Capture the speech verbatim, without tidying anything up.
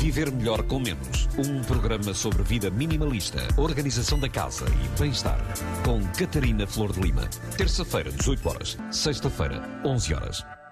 Viver melhor com menos. Um programa sobre vida minimalista, organização da casa e bem-estar. Com Catarina Flor de Lima. Terça-feira, dezoito horas. Sexta-feira, onze horas.